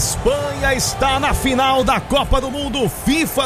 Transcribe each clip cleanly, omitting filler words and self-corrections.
Espanha está na final da Copa do Mundo FIFA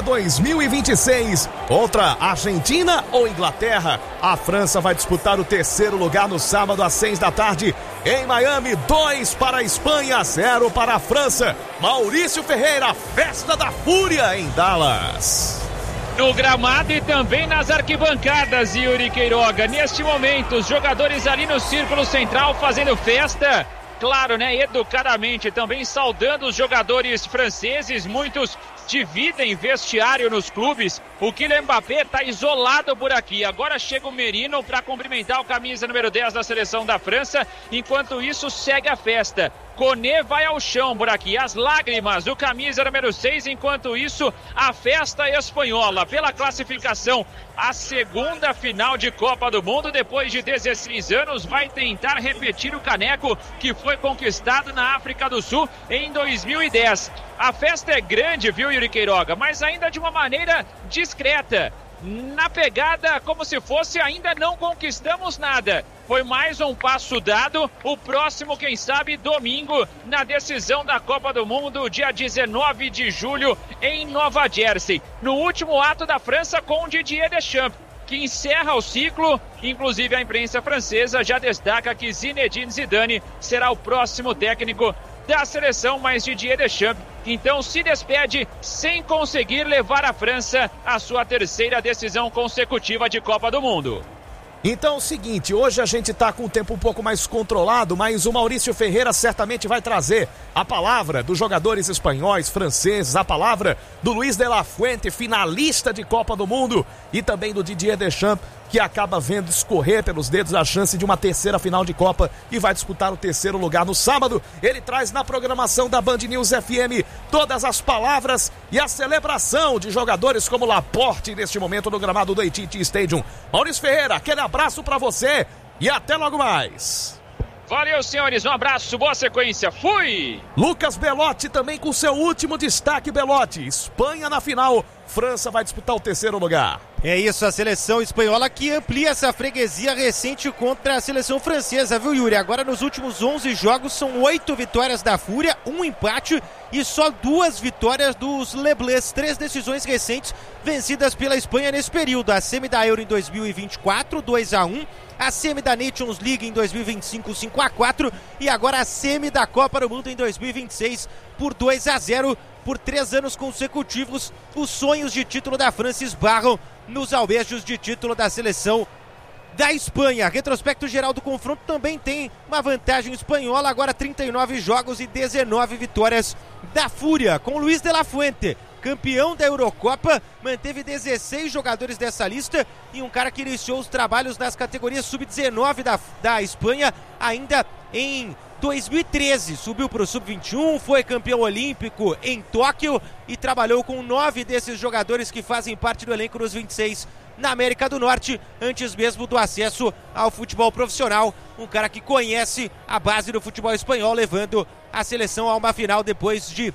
2026. Contra Argentina ou Inglaterra? A França vai disputar o terceiro lugar no sábado às 6 da tarde. Em Miami, 2 para a Espanha, 0 para a França. Maurício Ferreira, festa da fúria em Dallas. No gramado e também nas arquibancadas, Yuri Queiroga. Neste momento, os jogadores ali no círculo central fazendo festa. Claro, né? Educadamente, também saudando os jogadores franceses. Muitos dividem vestiário nos clubes. O Kylian Mbappé está isolado por aqui. Agora chega o Merino para cumprimentar o camisa número 10 da seleção da França. Enquanto isso, segue a festa. Koné vai ao chão por aqui, as lágrimas do camisa número 6, enquanto isso a festa espanhola pela classificação, a segunda final de Copa do Mundo, depois de 16 anos, vai tentar repetir o caneco que foi conquistado na África do Sul em 2010. A festa é grande, viu, Yuri Queiroga, mas ainda de uma maneira discreta. Na pegada, como se fosse ainda não conquistamos nada. Foi mais um passo dado. O próximo, quem sabe, domingo, na decisão da Copa do Mundo, dia 19 de julho, em Nova Jersey. No último ato da França com Didier Deschamps, que encerra o ciclo. Inclusive a imprensa francesa já destaca que Zinedine Zidane será o próximo técnico da seleção, mas Didier Deschamps então se despede sem conseguir levar a França à sua terceira decisão consecutiva de Copa do Mundo. Então é o seguinte, hoje a gente está com o tempo um pouco mais controlado, mas o Maurício Ferreira certamente vai trazer a palavra dos jogadores espanhóis, franceses, a palavra do Luis de la Fuente, finalista de Copa do Mundo, e também do Didier Deschamps, que acaba vendo escorrer pelos dedos a chance de uma terceira final de Copa e vai disputar o terceiro lugar no sábado. Ele traz na programação da Band News FM todas as palavras e a celebração de jogadores como Laporte neste momento no gramado do AT&T Stadium. Maurício Ferreira, aquele abraço para você e até logo mais. Valeu, senhores, um abraço, boa sequência, fui! Lucas Belotti também com seu último destaque, Belotti. Espanha na final, França vai disputar o terceiro lugar. É isso, a seleção espanhola que amplia essa freguesia recente contra a seleção francesa, viu, Yuri? Agora nos últimos 11 jogos são 8 vitórias da Fúria, 1 empate e só 2 vitórias dos Les Bleus. 3 decisões recentes vencidas pela Espanha nesse período. A semi da Euro em 2024, 2-1. A semi da Nations League em 2025, 5-4. E agora a semi da Copa do Mundo em 2026 por 2-0. Por 3 anos consecutivos, os sonhos de título da França esbarram nos alvejos de título da seleção da Espanha. Retrospecto geral do confronto também tem uma vantagem espanhola, agora 39 jogos e 19 vitórias da Fúria, com Luis de la Fuente, campeão da Eurocopa, manteve 16 jogadores dessa lista e um cara que iniciou os trabalhos nas categorias sub-19 da Espanha ainda em 2013, subiu para o Sub-21, foi campeão olímpico em Tóquio e trabalhou com 9 desses jogadores que fazem parte do elenco dos 26 na América do Norte, antes mesmo do acesso ao futebol profissional. Um cara que conhece a base do futebol espanhol, levando a seleção a uma final depois de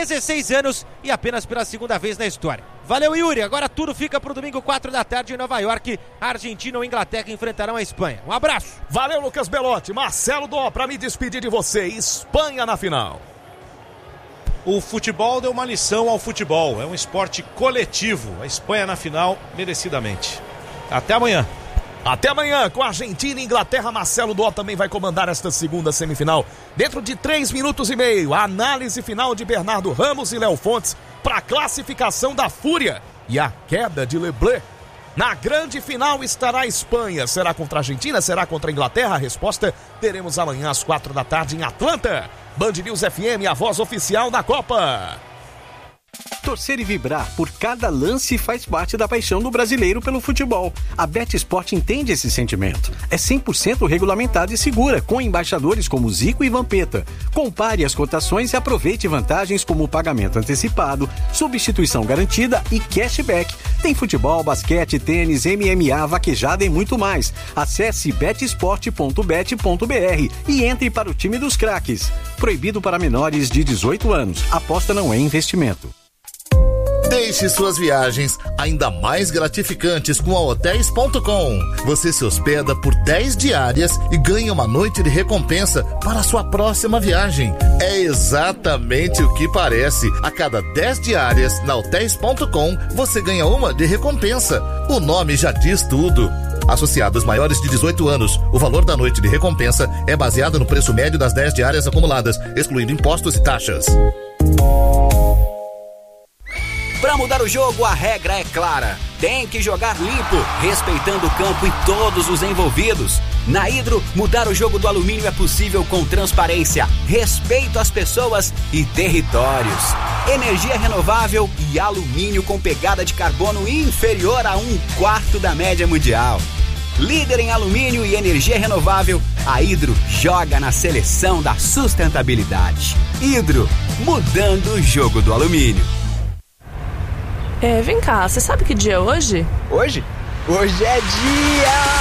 16 anos e apenas pela segunda vez na história. Valeu, Yuri. Agora tudo fica pro domingo 4 da tarde em Nova York. A Argentina ou Inglaterra enfrentarão a Espanha. Um abraço. Valeu, Lucas Belotti. Marcelo Dó, pra me despedir de você. Espanha na final. O futebol deu uma lição ao futebol. É um esporte coletivo. A Espanha na final, merecidamente. Até amanhã. Até amanhã com a Argentina e Inglaterra. Marcelo Dó também vai comandar esta segunda semifinal. Dentro de 3 minutos e meio, a análise final de Bernardo Ramos e Léo Fontes para a classificação da Fúria e a queda de Les Bleus. Na grande final estará a Espanha. Será contra a Argentina? Será contra a Inglaterra? A resposta teremos amanhã às 4 da tarde em Atlanta. Band News FM, a voz oficial da Copa. Torcer e vibrar por cada lance faz parte da paixão do brasileiro pelo futebol. A BetSport entende esse sentimento. É 100% regulamentada e segura, com embaixadores como Zico e Vampeta. Compare as cotações e aproveite vantagens como pagamento antecipado, substituição garantida e cashback. Tem futebol, basquete, tênis, MMA, vaquejada e muito mais. Acesse betsport.bet.br e entre para o time dos craques. Proibido para menores de 18 anos. Aposta não é investimento. Deixe suas viagens ainda mais gratificantes com a Hotels.com. Você se hospeda por 10 diárias e ganha uma noite de recompensa para a sua próxima viagem. É exatamente o que parece. A cada 10 diárias na Hotels.com, você ganha uma de recompensa. O nome já diz tudo. Associados maiores de 18 anos, o valor da noite de recompensa é baseado no preço médio das 10 diárias acumuladas, excluindo impostos e taxas. Para mudar o jogo, a regra é clara. Tem que jogar limpo, respeitando o campo e todos os envolvidos. Na Hidro, mudar o jogo do alumínio é possível com transparência, respeito às pessoas e territórios. Energia renovável e alumínio com pegada de carbono inferior a 1/4 da média mundial. Líder em alumínio e energia renovável, a Hidro joga na seleção da sustentabilidade. Hidro, mudando o jogo do alumínio. Vem cá, você sabe que dia é hoje? Hoje? Hoje é dia...